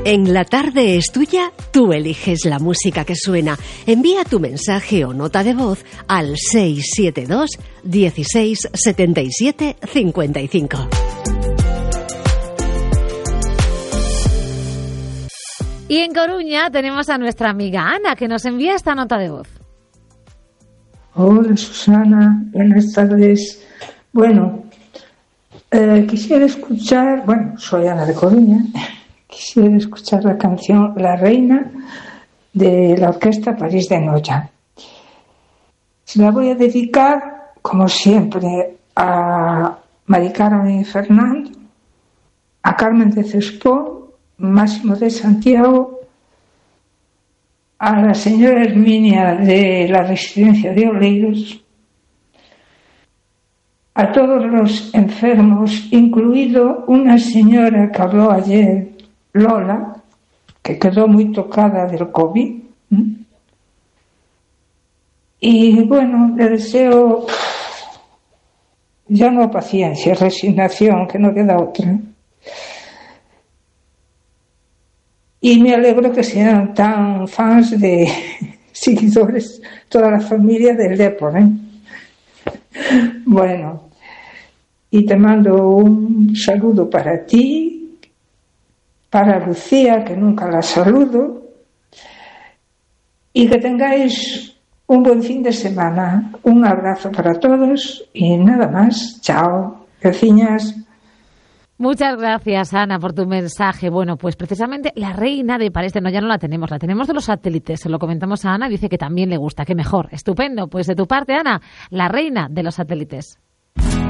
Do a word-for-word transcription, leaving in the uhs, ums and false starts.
En La Tarde es Tuya, tú eliges la música que suena. Envía tu mensaje o nota de voz al seis siete dos, dieciséis, setenta y siete, cincuenta y cinco. Y en Coruña tenemos a nuestra amiga Ana, que nos envía esta nota de voz. Hola Susana, buenas tardes. Bueno, eh, quisiera escuchar, bueno, soy Ana de Coruña, quisiera escuchar la canción La Reina de la Orquesta París de Noia. Se la voy a dedicar, como siempre, a Mari Carmen Fernando, a Carmen de Cespó, Máximo de Santiago, a la señora Herminia de la Residencia de Oleiros, a todos los enfermos, incluido una señora que habló ayer, Lola, que quedó muy tocada del COVID. Y bueno, le deseo ya no paciencia, resignación, que no queda otra. Y me alegro que sean tan fans de seguidores, toda la familia del Depor, ¿eh? Bueno, y te mando un saludo para ti, para Lucía, que nunca la saludo, y que tengáis un buen fin de semana. Un abrazo para todos y nada más. Chao, vecinas. Muchas gracias, Ana, por tu mensaje. Bueno, pues precisamente La Reina de París de Noia no la tenemos, la tenemos de Los Satélites. Se lo comentamos a Ana, dice que también le gusta, que mejor. Estupendo. Pues de tu parte, Ana, La Reina de Los Satélites.